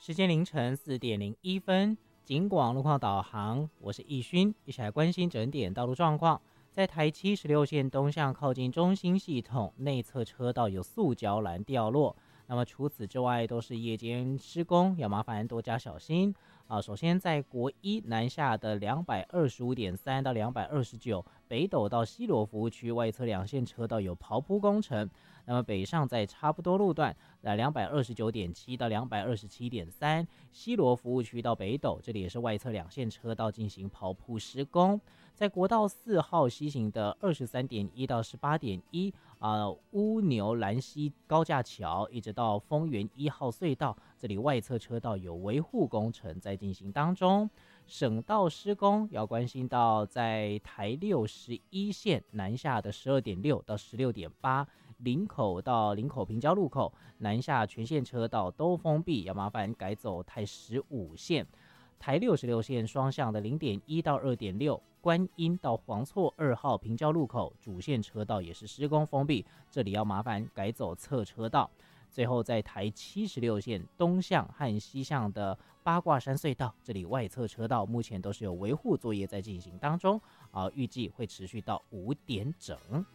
时间凌晨4:01，警广路况导航，我是易勋，一起来关心整点道路状况。在台76线东向靠近中心系统内侧车道有塑胶栏掉落，那么除此之外都是夜间施工，要麻烦多加小心啊。首先在国一南下的225.3到229，北斗到西螺服务区外侧两线车道有刨铺工程。那么北上在差不多路段229.7到227.3，西螺服务区到北斗，这里也是外侧两线车道进行刨铺施工。在国道4号西行的23.1到18.1，乌牛兰溪高架桥一直到丰原1号隧道，这里外侧车道有维护工程在进行当中。省道施工要关心到在台61线南下的12.6到16.8，林口到林口平交路口南下全线车道都封闭，要麻烦改走台15线。台66线双向的0.1到2.6，观音到黄厝2号平交路口主线车道也是施工封闭，这里要麻烦改走侧车道。最后在台76线东向和西向的八卦山隧道，这里外侧车道目前都是有维护作业在进行当中，预计会持续到5点整。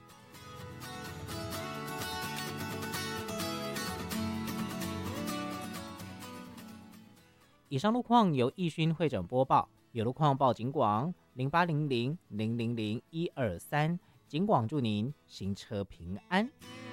以上路况由易勋会诊播报，有路况报警广0800000123，警广祝您行车平安。